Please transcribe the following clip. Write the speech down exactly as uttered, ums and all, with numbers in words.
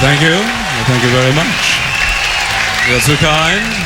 thank you. Thank you very much. You're too kind.